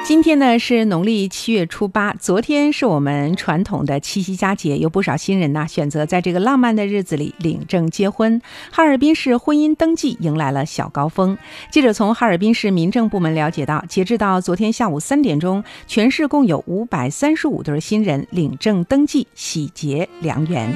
今天呢是农历7月初8，昨天是我们传统的七夕佳节，有不少新人呢选择在这个浪漫的日子里领证结婚。哈尔滨市婚姻登记迎来了小高峰。记者从哈尔滨市民政部门了解到，截至到昨天下午3点钟，全市共有535对新人领证登记，喜结良缘。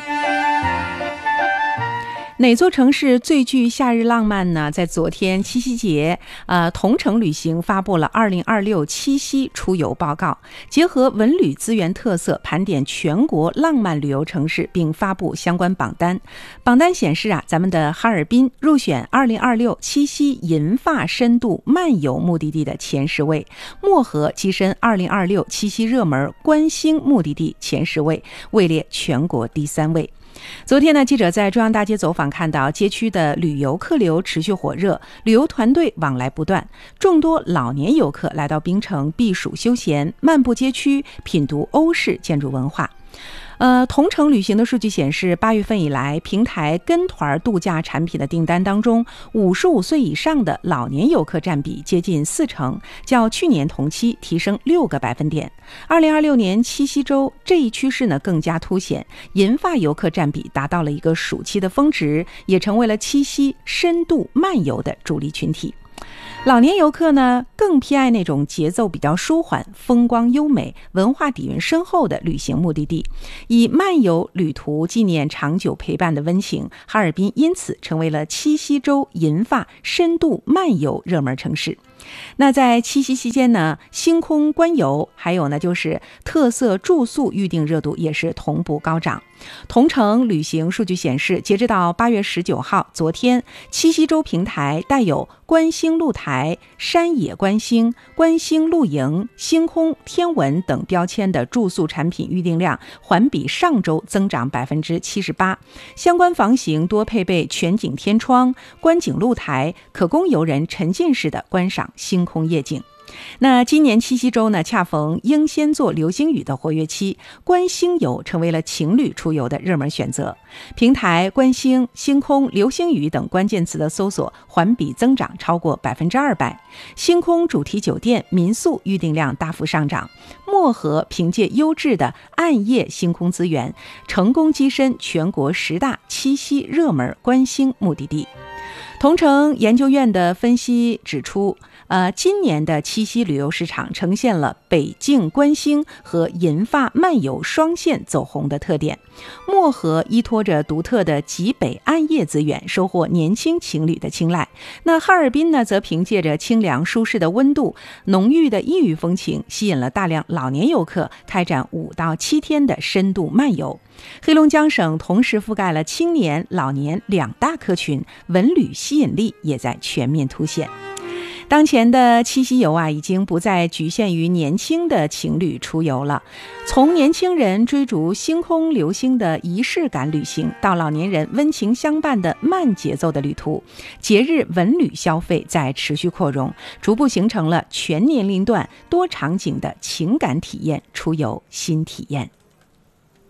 哪座城市最具夏日浪漫呢？在昨天七夕节，同程旅行发布了2026七夕出游报告，结合文旅资源特色，盘点全国浪漫旅游城市，并发布相关榜单。榜单显示咱们的哈尔滨入选2026七夕银发深度漫游目的地的前10位，漠河跻身2026七夕热门观星目的地前10位，位列全国第3位。昨天呢，记者在中央大街走访看到，街区的旅游客流持续火热，旅游团队往来不断，众多老年游客来到槟城避暑休闲，漫步街区，品读欧式建筑文化。同程旅行的数据显示，8月份以来，平台跟团度假产品的订单当中，55岁以上的老年游客占比接近40%，较去年同期提升6个百分点。2026年七夕周这一趋势呢更加凸显，银发游客占比达到了一个暑期的峰值，也成为了七夕深度漫游的主力群体。老年游客呢，更偏爱那种节奏比较舒缓、风光优美、文化底蕴深厚的旅行目的地，以漫游旅途纪念长久陪伴的温情。哈尔滨因此成为了七夕周银发深度漫游热门城市。那在七夕期间呢，星空观游还有呢就是特色住宿预订热度也是同步高涨。同程旅行数据显示，截至到8月19号，昨天七夕周平台带有观星露台、山野观星、观星露营、星空天文等标签的住宿产品预订量环比上周增长78%，相关房型多配备全景天窗、观景露台，可供游人沉浸式的观赏星空夜景。那今年七夕周呢，恰逢英仙座流星雨的活跃期，观星游成为了情侣出游的热门选择。平台观星、星空、流星雨等关键词的搜索环比增长超过200%，星空主题酒店、民宿预订量大幅上涨。漠河凭借优质的暗夜星空资源，成功跻身全国10大七夕热门观星目的地。同程研究院的分析指出，今年的七夕旅游市场呈现了北境观星和银发漫游双线走红的特点。漠河依托着独特的极北暗夜资源，收获年轻情侣的青睐。那哈尔滨呢，则凭借着清凉舒适的温度、浓郁的异域风情，吸引了大量老年游客，开展5到7天的深度漫游。黑龙江省同时覆盖了青年、老年2大客群，文旅吸引力也在全面凸显。当前的七夕游已经不再局限于年轻的情侣出游了，从年轻人追逐星空流星的仪式感旅行，到老年人温情相伴的慢节奏的旅途，节日文旅消费在持续扩容，逐步形成了全年龄段多场景的情感体验出游新体验。